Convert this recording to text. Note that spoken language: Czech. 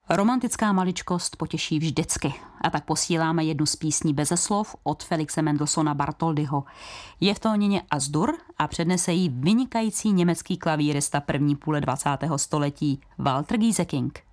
Romantická maličkost potěší vždycky. A tak posíláme jednu z písní beze slov od Felixe Mendelssohna Bartholdyho. Je v tónině As-Dur a přednese jí vynikající německý klavírista první půle 20. století Walter Gieseking.